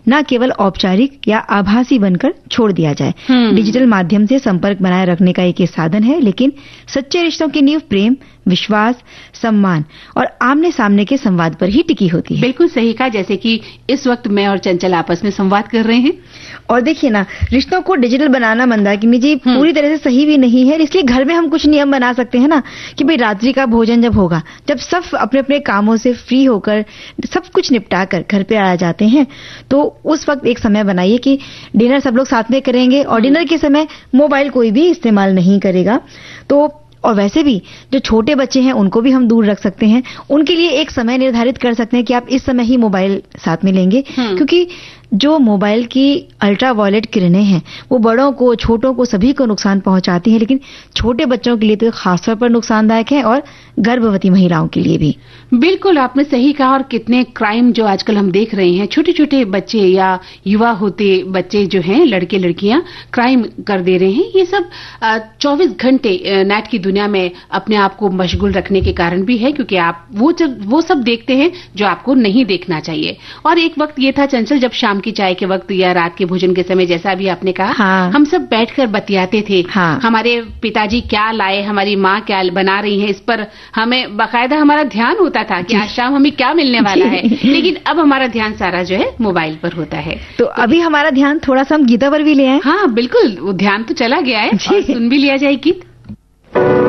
न केवल औपचारिक या आभासी बनकर छोड़ दिया जाए। डिजिटल माध्यम से संपर्क बनाए रखने का एक साधन है, लेकिन सच्चे रिश्तों की नींव प्रेम, विश्वास, सम्मान और आमने सामने के संवाद पर ही टिकी होती है। बिल्कुल सही कहा, जैसे कि इस वक्त मैं और चंचल आपस में संवाद कर रहे हैं। और देखिए ना, रिश्तों को डिजिटल बनाना मंदाकिनी जी पूरी तरह से सही भी नहीं है, इसलिए घर में हम कुछ नियम बना सकते हैं ना कि भाई रात्रि का भोजन जब होगा, जब सब अपने अपने कामों से फ्री होकर सब कुछ निपटा कर घर पे आ जाते हैं, तो उस वक्त एक समय बनाइए कि डिनर सब लोग साथ में करेंगे और डिनर के समय मोबाइल कोई भी इस्तेमाल नहीं करेगा। तो और वैसे भी जो छोटे बच्चे हैं उनको भी हम दूर रख सकते हैं, उनके लिए एक समय निर्धारित कर सकते हैं कि आप इस समय ही मोबाइल साथ में लेंगे, क्योंकि जो मोबाइल की अल्ट्रावायलेट किरणें हैं वो बड़ों को, छोटों को, सभी को नुकसान पहुंचाती है, लेकिन छोटे बच्चों के लिए तो खासतौर पर नुकसानदायक है और गर्भवती महिलाओं के लिए भी। बिल्कुल आपने सही कहा। और कितने क्राइम जो आजकल हम देख रहे हैं, छोटे छोटे बच्चे या युवा होते बच्चे जो हैं, लड़के लड़कियां क्राइम कर दे रहे हैं। ये सब 24 घंटे नेट की दुनिया में अपने आप को मशगूल रखने के कारण भी है, क्योंकि आप वो सब देखते हैं जो आपको नहीं देखना चाहिए। और एक वक्त ये था चंचल, जब शाम की चाय के वक्त या रात के भोजन के समय, जैसा अभी आपने कहा, हम सब बैठकर बतियाते थे। हमारे पिताजी क्या लाए, हमारी माँ क्या बना रही है, इस पर हमें बाकायदा हमारा ध्यान होता था कि आज शाम हमें क्या मिलने वाला है। लेकिन अब हमारा ध्यान सारा जो है मोबाइल पर होता है। तो अभी हमारा ध्यान थोड़ा सा हम गीता पर भी ले आए। हाँ बिल्कुल, वो ध्यान तो चला गया है और सुन भी लिया जाए गीत।